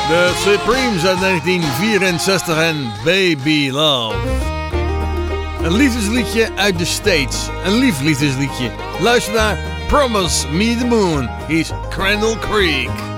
De Supremes uit 1964 en Baby Love. Een liefdesliedje uit de States. Een lief liefdesliedje. Luister naar Promise Me the Moon. Hier is Crandall Creek.